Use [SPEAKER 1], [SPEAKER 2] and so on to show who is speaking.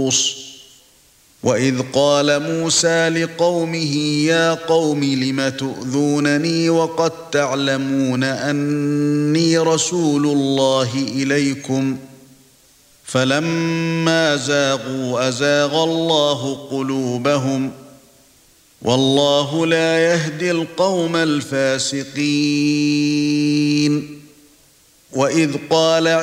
[SPEAKER 1] وَإِذْ قَالَ مُوسَى لِقَوْمِهِ يَا قَوْمِ لِمَ تُؤْذُونَنِي وَقَدْ تَعْلَمُونَ أَنِّي رَسُولُ اللَّهِ إِلَيْكُمْ فَلَمَّا زَاغُوا أَزَاغَ اللَّهُ قُلُوبَهُمْ وَاللَّهُ لَا يَهْدِي الْقَوْمَ الْفَاسِقِينَ وَإِذْ قَالَ